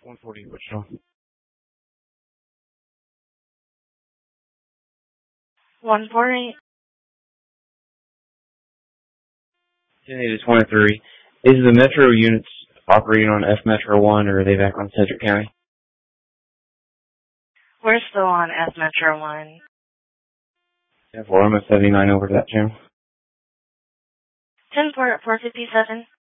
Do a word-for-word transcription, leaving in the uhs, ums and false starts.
one forty Wichita. one forty. ten eight to twenty-three. Is the Metro units operating on F Metro one, or are they back on Sedgwick County? We're still on F Metro one. ten four, I'm at seventy-nine over to that channel. ten four at four fifty-seven.